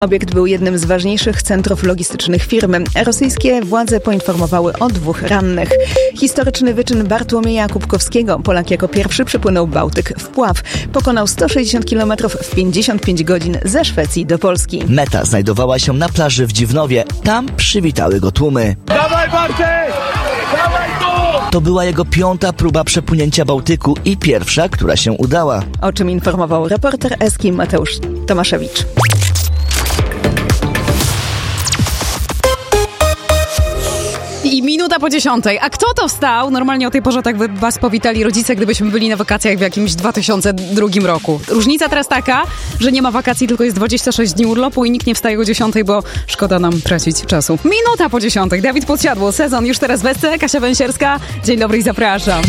Obiekt był jednym z ważniejszych centrów logistycznych firmy. Rosyjskie władze poinformowały o 2 rannych. Historyczny wyczyn Bartłomieja Kubkowskiego. Polak jako pierwszy przepłynął Bałtyk w pław. Pokonał 160 km w 55 godzin ze Szwecji do Polski. Meta znajdowała się na plaży w Dziwnowie. Tam przywitały go tłumy. Dawaj, Bartek! Dawaj tu! To była jego 5. próba przepłynięcia Bałtyku i pierwsza, która się udała. O czym informował reporter Eski Mateusz Tomaszewicz. I minuta po 10. A kto to wstał? Normalnie o tej porze tak by was powitali rodzice, gdybyśmy byli na wakacjach w jakimś 2002 roku. Różnica teraz taka, że nie ma wakacji, tylko jest 26 dni urlopu i nikt nie wstaje o 10, bo szkoda nam tracić czasu. Minuta po 10. Dawid Podsiadło, sezon już teraz w Esce, Kasia Węsierska. Dzień dobry i zapraszam.